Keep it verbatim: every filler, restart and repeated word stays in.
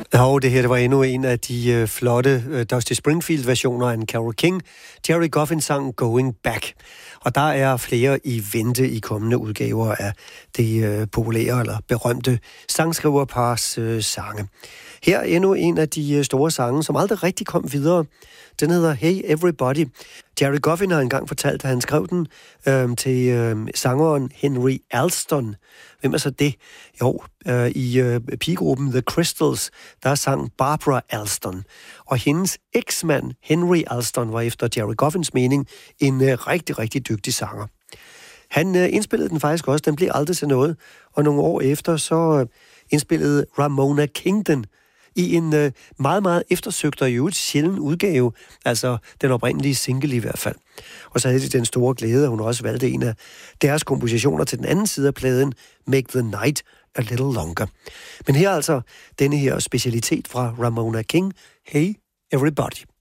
Og det her det var endnu en af de øh, flotte øh, Dusty Springfield-versioner af en Carole King. Jerry Goffin sang Going Back. Og der er flere i vente i kommende udgaver af det øh, populære eller berømte sangskriverpars øh, sange. Her er endnu en af de øh, store sange, som aldrig rigtig kom videre. Den hedder Hey Everybody. Jerry Goffin har engang fortalt, at han skrev den øh, til øh, sangeren Henry Alston. Hvem er så det? Jo, øh, i øh, pigegruppen The Crystals, der sang Barbara Alston. Og hendes eksmand Henry Alston var efter Jerry Goffins mening en øh, rigtig, rigtig dygtig sanger. Han øh, indspillede den faktisk også, den blev aldrig til noget. Og nogle år efter, så øh, indspillede Ramona King den i en øh, meget, meget eftersøgt og i øvrigt sjælden udgave, altså den oprindelige single i hvert fald. Og så havde de den store glæde, at hun også valgte en af deres kompositioner til den anden side af pladen, Make the Night a Little Longer. Men her altså denne her specialitet fra Ramona King, Hey Everybody.